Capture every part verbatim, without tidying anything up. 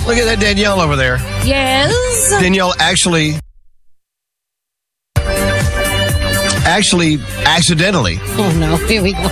look at that Danielle over there. Yes. Danielle actually, actually, accidentally Oh, no. Here we go.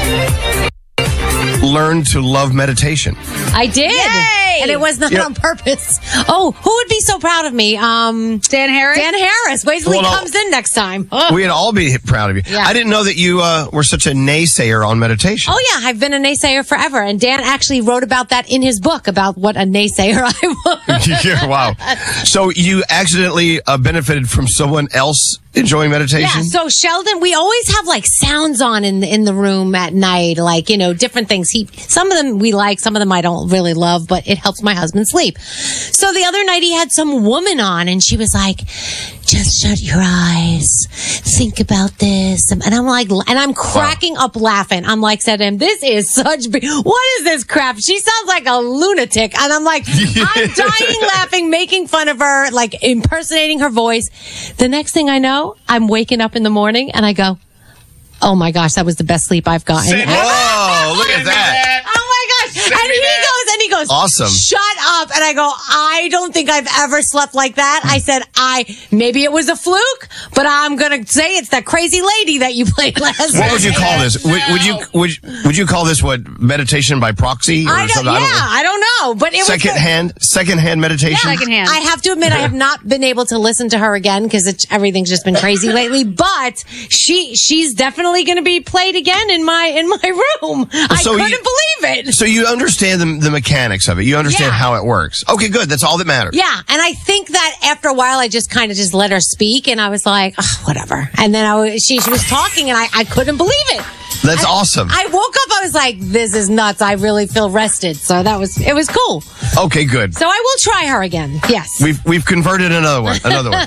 learned to love meditation. I did. Yay! And it was not Yep. on purpose. Oh, who would be so proud of me? Um, Dan Harris? Dan Harris. Wait till Well, he no. comes in next time. Oh. We'd all be proud of you. Yeah. I didn't know that you uh, were such a naysayer on meditation. Oh, yeah, I've been a naysayer forever. And Dan actually wrote about that in his book, about what a naysayer I was. Yeah, wow. So you accidentally uh, benefited from someone else enjoying meditation? Yeah, so Sheldon, we always have like sounds on in the, in the room at night, like, you know, different things. He, some of them we like, some of them I don't really love, but it helps my husband sleep. So the other night he had some woman on and she was like, just shut your eyes. Think about this. And I'm like, and I'm cracking up laughing. I'm like, said to him, this is such, be- what is this crap? She sounds like a lunatic. And I'm like, I'm dying laughing, making fun of her, like impersonating her voice. The next thing I know, I'm waking up in the morning and I go, oh my gosh, that was the best sleep I've gotten. Whoa, look at that. Oh my gosh. And he goes, and he goes, Awesome. shut up. And I go, I don't think I've ever slept like that. I said, I, maybe it was a fluke, but I'm going to say it's that crazy lady that you played last night. What would you call this? Would, would you would would you call this what, meditation by proxy or I don't, something? yeah, I don't know. I don't know. But it Second was hand, second hand meditation. Second hand. I have to admit, I have not been able to listen to her again because everything's just been crazy lately. But she she's definitely going to be played again in my in my room. I So couldn't you- believe it. So you understand the, the mechanics of it. You understand Yeah. how it works. Okay, good. That's all that matters. Yeah, and I think that after a while, I just kind of just let her speak, and I was like, oh, whatever. And then I was, she, she was talking, and I, I couldn't believe it. That's I- awesome. I woke up, I was like, this is nuts. I really feel rested. So that was, it was cool. Okay, good. So I will try her again. Yes. We've we've converted another one. Another one.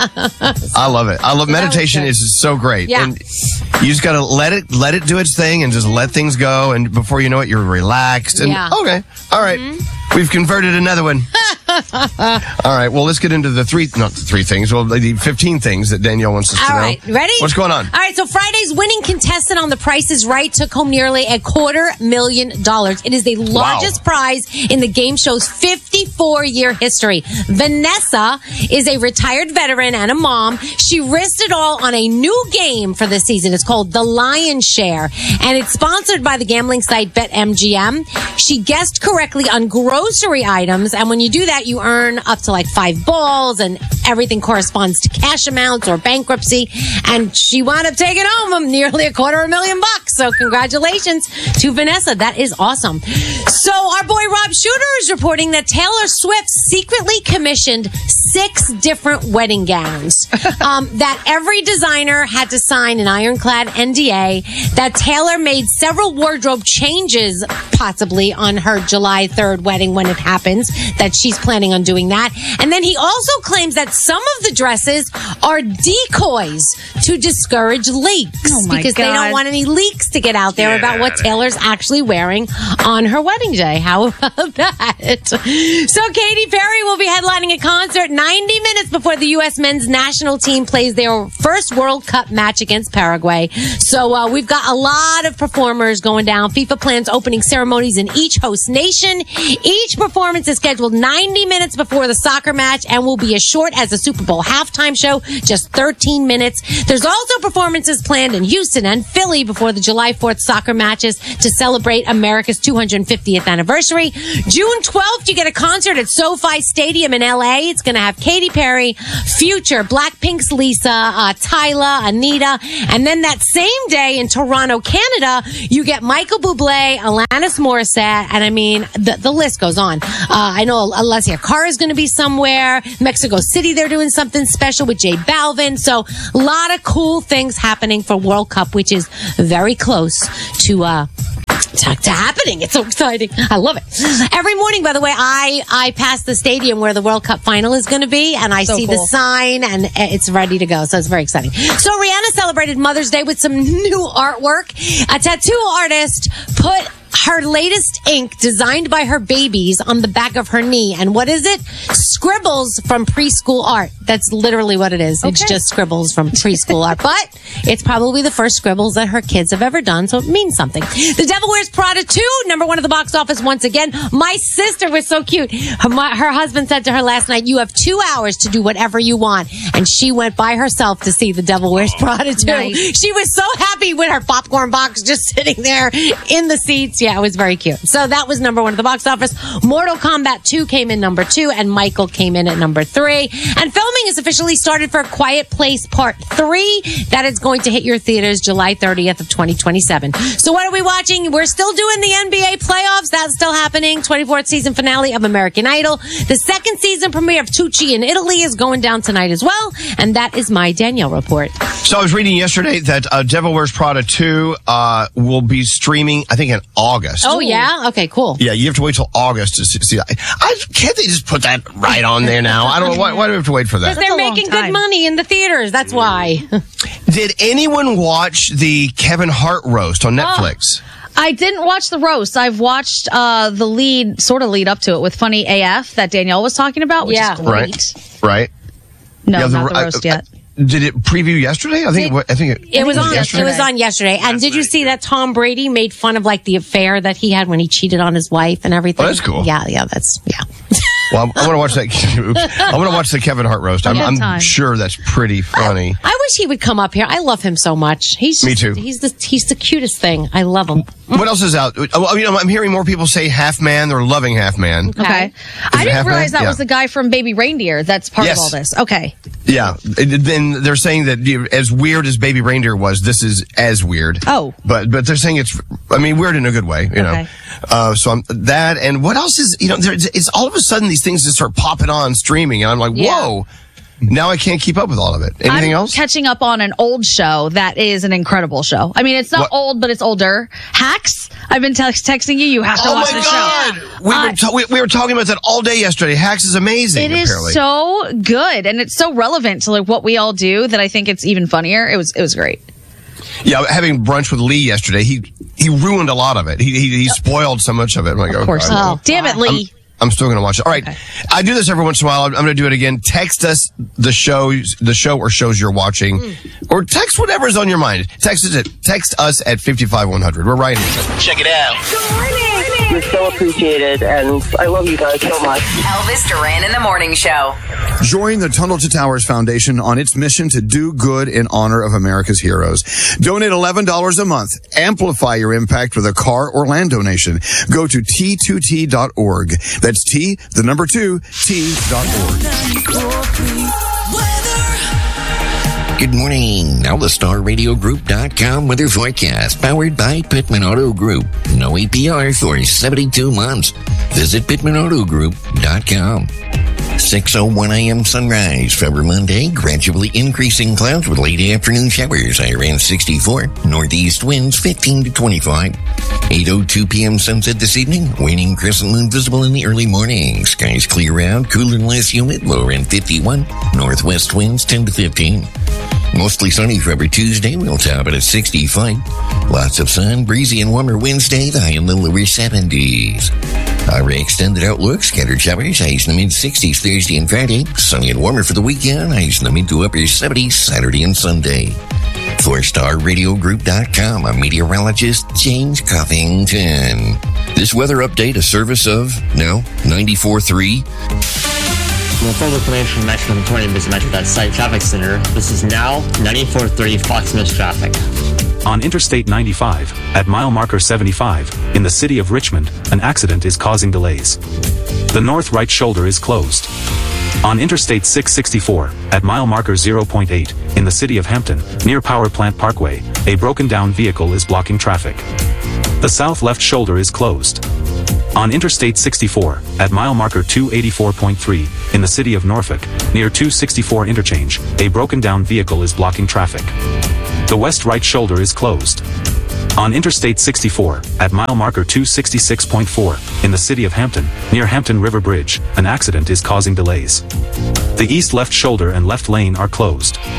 I love it. I love meditation good. is so great. Yeah. And you just gotta let it let it do its thing and just let things go, and before you know it, you're relaxed. And Yeah. okay. All right. We've converted another one. All right. Well, let's get into the three not the three things, well the fifteen things that Danielle wants us to All know. right, ready? What's going on? All right, so Friday's winning contestant on The Price is Right took home nearly a quarter million dollars. It is the largest prize in the game show's fifty-four year history. Vanessa is a retired veteran and a mom. She risked it all on a new game for this season. It's called The Lion's Share, and it's sponsored by the gambling site BetMGM. She guessed correctly on grocery items, and when you do that, you earn up to like five balls, and everything corresponds to cash amounts or bankruptcy. And she wound up taking home nearly a quarter of a million bucks. So congratulations to Vanessa. That is awesome. So our boy Rob Shooter is reporting that Taylor Swift secretly commissioned six different wedding gowns. um, that every designer had to sign an ironclad N D A. That Taylor made several wardrobe changes, possibly on her July third wedding when it happens. That she's planning on doing that. And then he also claims that some of the dresses are decoys to discourage leaks Oh my because they God. don't want any leaks to get out there about what Taylor's actually wearing on her wedding day. How about that? So Katy Perry will be headlining a concert ninety minutes before the U S men's national team plays their first World Cup match against Paraguay. So uh, we've got a lot of performers going down. FIFA plans opening ceremonies in each host nation. Each performance is scheduled ninety minutes before the soccer match and will be as short as the Super Bowl halftime show, just thirteen minutes. There's also performances planned in Houston and Philly before the July fourth soccer matches to celebrate America's two hundred fiftieth anniversary. June twelfth, you get a concert at SoFi Stadium in L A. It's going to have Katy Perry, Future, Blackpink's Lisa, uh, Tyla, Anita. And then that same day in Toronto, Canada, you get Michael Bublé, Alanis Morissette, and I mean, the, the list goes on. Uh, I know Alessia Cara is going to be somewhere. Mexico City, they're doing something special with J Balvin. So a lot of cool things happening for World Cup, which is very close to uh to, to happening. It's so exciting. I love it. Every morning, by the way, I I pass the stadium where the World Cup final is going to be, and I So see cool. the sign, and it's ready to go. So it's very exciting. So Rihanna celebrated Mother's Day with some new artwork. A tattoo artist put her latest ink designed by her babies on the back of her knee. And what is it? Scribbles from preschool art. That's literally what it is. Okay. It's just scribbles from preschool art. But it's probably the first scribbles that her kids have ever done, so it means something. The Devil Wears Prada two, number one at the box office once again. My sister was so cute. Her, my, her husband said to her last night, you have two hours to do whatever you want. And she went by herself to see The Devil Wears Prada two. Nice. She was so happy with her popcorn box just sitting there in the seats. Yeah, it was very cute. So that was number one at the box office. Mortal Kombat two came in number two, and Michael came in at number three. And filming is officially started for Quiet Place Part three. That is going to hit your theaters July thirtieth of twenty twenty-seven. So what are we watching? We're still doing the N B A playoffs. That's still happening. twenty-fourth season finale of American Idol. The second season premiere of Tucci in Italy is going down tonight as well. And that is my Danielle report. So I was reading yesterday that uh, Devil Wears Prada two uh, will be streaming, I think, in August. Oh, yeah? Okay, cool. Yeah, you have to wait till August to see. I, I can't they just put that right on there now? I don't know. Why, why do we have to wait for that? Because they're making good money in the theaters. That's why. Did anyone watch the Kevin Hart roast on Netflix? Oh. I didn't watch the roast. I've watched uh, the lead, sort of lead up to it with Funny A F that Danielle was talking about, which yeah. is great. Right. Right. No, yeah, the, not the roast I, yet. I, Did it preview yesterday? I think. It, I think it, it was was on. yesterday. It was on yesterday. And did you see that Tom Brady made fun of like the affair that he had when he cheated on his wife and everything? Oh, that's cool. Yeah, yeah, that's yeah. Well, I'm, I'm going to watch that. I'm going to watch the Kevin Hart roast. I'm, I'm sure that's pretty funny. I, I wish he would come up here. I love him so much. He's just, me too. He's the he's the cutest thing. I love him. What else is out? Oh, you know, I'm hearing more people say Half Man. They're loving Half Man. Okay, okay. I didn't realize that yeah. was the guy from Baby Reindeer. That's part yes. of all this. Okay. Yeah. Then they're saying that as weird as Baby Reindeer was, this is as weird. Oh. But but they're saying it's, I mean, weird in a good way, you know. Okay. Uh, so I'm, that, and what else is, you know, there's, it's all of a sudden these things just start popping on streaming, and I'm like, yeah. whoa. Now I can't keep up with all of it. Anything I'm else? Catching up on an old show that is an incredible show. I mean, it's not what? old, but it's older. Hacks. I've been text- texting you. You have to oh watch my the God. show. We, uh, were ta- we, we were talking about that all day yesterday. Hacks is amazing. It is apparently. so good, and it's so relevant to like what we all do that I think it's even funnier. It was it was great. Yeah, having brunch with Lee yesterday, he he ruined a lot of it. He he, he spoiled so much of it. I'm like, of oh, course. God, Oh, damn it, Lee. I'm, I'm still going to watch it. All right. Okay. I do this every once in a while. I'm, I'm going to do it again. Text us the show, the show or shows you're watching, mm. or text whatever's on your mind. Text us at, text us at fifty-five one hundred. We're right here. Check it out. Good morning. You're so appreciated, and I love you guys so much. Elvis Duran in the Morning Show. Join the Tunnel to Towers Foundation on its mission to do good in honor of America's heroes. Donate eleven dollars a month. Amplify your impact with a car or land donation. Go to T two T dot org. That's T, the number two, T dot org. Good morning. Now the Star Radio Group dot com weather forecast, powered by Pittman Auto Group. No A P R for seventy-two months. Visit Pittman Auto Group dot com. six oh one a.m. sunrise. For Monday, gradually increasing clouds with late afternoon showers. High around sixty-four. Northeast winds fifteen to twenty-five. eight oh two p.m. sunset this evening. Waning crescent moon visible in the early morning. Skies clear out, cooler and less humid. Low around fifty-one. Northwest winds ten to fifteen. Mostly sunny for every Tuesday. We'll top it at sixty-five. Lots of sun, breezy and warmer Wednesday. The high in the lower seventies. Our extended outlook, scattered showers, highs in the mid-sixties Thursday and Friday. Sunny and warmer for the weekend, highs in the mid to upper seventies Saturday and Sunday. For Star Radio Group dot com, I'm meteorologist James Covington. This weather update, a service of, no, ninety-four point three. Well, full information from Metro twenty Busy Metro dot site traffic center. This is now ninety-four point three Fox News traffic. On Interstate ninety-five, at mile marker seventy-five, in the city of Richmond, an accident is causing delays. The north right shoulder is closed. On Interstate six sixty-four, at mile marker zero point eight, in the city of Hampton, near Power Plant Parkway, a broken down vehicle is blocking traffic. The south left shoulder is closed. On Interstate sixty-four, at mile marker two eighty-four point three, in the city of Norfolk, near two sixty-four interchange, a broken down vehicle is blocking traffic. The west right shoulder is closed. On Interstate sixty-four, at mile marker two sixty-six point four, in the city of Hampton, near Hampton River Bridge, an accident is causing delays. The east left shoulder and left lane are closed.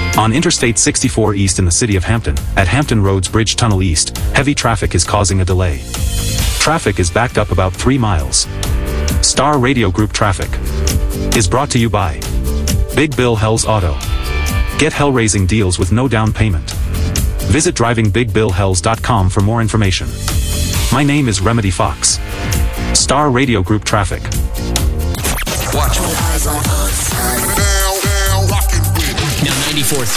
On Interstate sixty-four East in the city of Hampton, at Hampton Roads Bridge Tunnel East, heavy traffic is causing a delay. Traffic is backed up about three miles. Star Radio Group Traffic is brought to you by Big Bill Hells Auto. Get hell-raising deals with no down payment. Visit driving big bill hells dot com for more information. My name is Remedy Fox. Star Radio Group Traffic. Watch. Now ninety-four point three